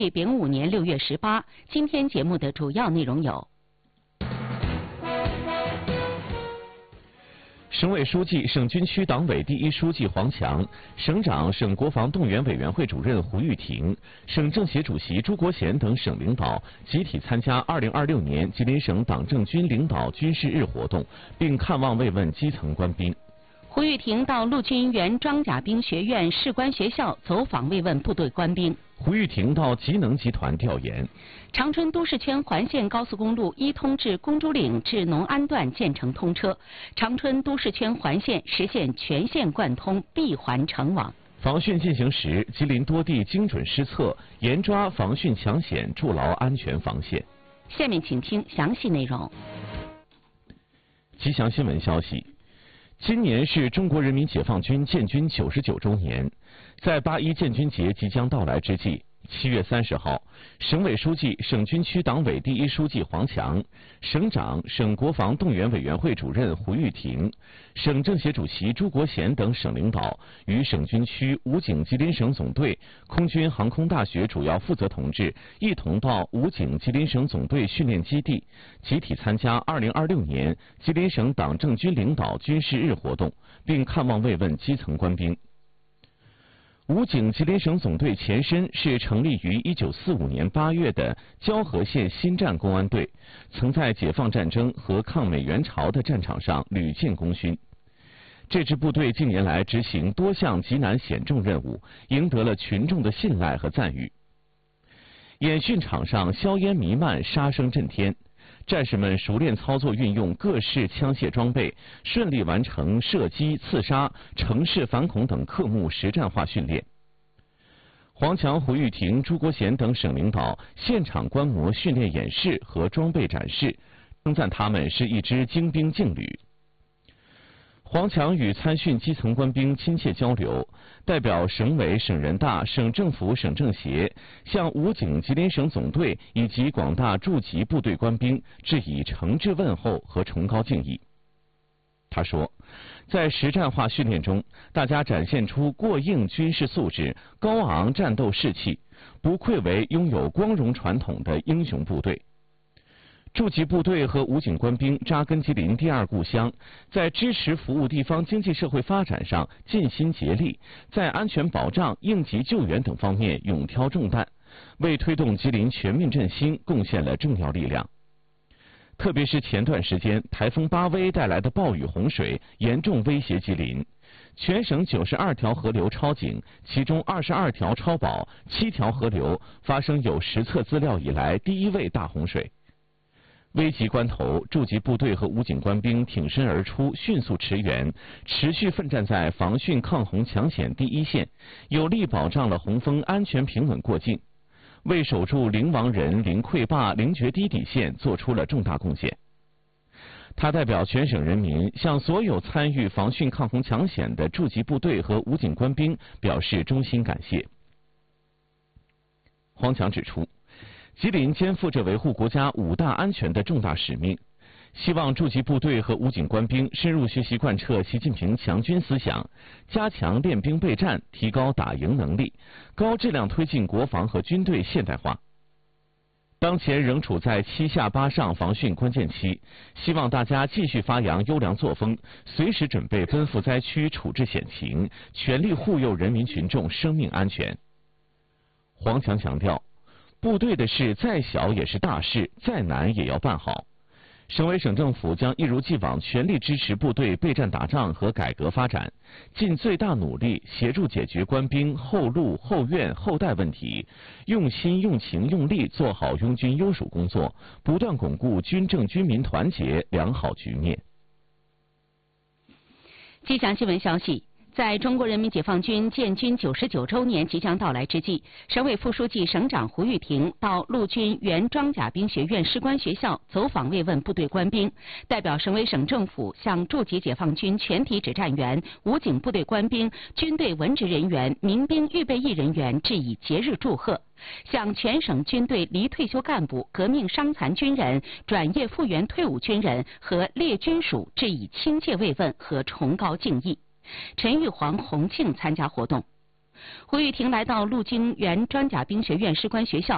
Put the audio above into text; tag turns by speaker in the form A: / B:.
A: 丙午年6月18。今天节目的主要内容有：
B: 省委书记、省军区党委第一书记黄强，省长、省国防动员委员会主任胡玉婷，省政协主席朱国贤等省领导集体参加2026年吉林省党政军领导军事日活动，并看望慰问基层官兵。
A: 胡玉婷到陆军原装甲兵学院士官学校走访慰问部队官兵。
B: 胡玉婷到吉能集团调研。
A: 长春都市圈环线高速公路一通至公主岭至农安段建成通车，长春都市圈环线实现全线贯通，闭环成网。
B: 防汛进行时，吉林多地精准施策，严抓防汛抢险，筑牢安全防线。
A: 下面请听详细内容。
B: 吉祥新闻消息。今年是中国人民解放军建军99周年，在8·1建军节即将到来之际，7月30号，省委书记、省军区党委第一书记黄强，省长、省国防动员委员会主任胡玉婷，省政协主席朱国贤等省领导与省军区武警吉林省总队、空军航空大学主要负责同志一同到武警吉林省总队训练基地，集体参加2026年吉林省党政军领导军事日活动，并看望慰问基层官兵。武警吉林省总队前身是成立于1945年8月的蛟河县新站公安队，曾在解放战争和抗美援朝的战场上屡建功勋。这支部队近年来执行多项极难险重任务，赢得了群众的信赖和赞誉。演训场上硝烟弥漫，杀声震天，战士们熟练操作运用各式枪械装备，顺利完成射击、刺杀、城市反恐等科目实战化训练。黄强、胡玉婷、朱国贤等省领导现场观摩训练演示和装备展示，称赞他们是一支精兵劲旅。黄强与参训基层官兵亲切交流，代表省委、省人大、省政府、省政协向武警吉林省总队以及广大驻吉部队官兵致以诚挚问候和崇高敬意。他说，在实战化训练中，大家展现出过硬军事素质、高昂战斗士气，不愧为拥有光荣传统的英雄部队。驻吉部队和武警官兵扎根吉林第二故乡，在支持服务地方经济社会发展上尽心竭力，在安全保障、应急救援等方面勇挑重担，为推动吉林全面振兴贡献了重要力量。特别是前段时间台风巴威带来的暴雨洪水严重威胁吉林，全省92条河流超警，其中22条超保，7条河流发生有实测资料以来第一位大洪水。危急关头，驻吉部队和武警官兵挺身而出，迅速驰援，持续奋战在防汛抗洪抢险第一线，有力保障了洪峰安全平稳过境，为守住零亡人、零溃坝、零决堤底线做出了重大贡献。他代表全省人民向所有参与防汛抗洪抢险的驻吉部队和武警官兵表示衷心感谢。黄强指出，吉林肩负着维护国家5大安全的重大使命，希望驻吉部队和武警官兵深入学习贯彻习近平强军思想，加强练兵备战，提高打赢能力，高质量推进国防和军队现代化。当前仍处在7下8上防汛关键期，希望大家继续发扬优良作风，随时准备奔赴灾区处置险情，全力护佑人民群众生命安全。黄强强调，部队的事再小也是大事，再难也要办好。省委省政府将一如既往全力支持部队备战打仗和改革发展，尽最大努力协助解决官兵后路、后院、后代问题，用心、用情、用力做好拥军优属工作，不断巩固军政军民团结良好局面。
A: 吉祥新闻消息。在中国人民解放军建军99周年即将到来之际，省委副书记、省长胡玉婷到陆军原装甲兵学院士官学校走访慰问部队官兵，代表省委省政府向驻吉解放军全体指战员、武警部队官兵、军队文职人员、民兵预备役人员致以节日祝贺，向全省军队离退休干部、革命伤残军人、转业复员退伍军人和列军属致以亲切慰问和崇高敬意。陈玉煌、洪庆参加活动。胡玉婷来到陆军原装甲兵学院士官学校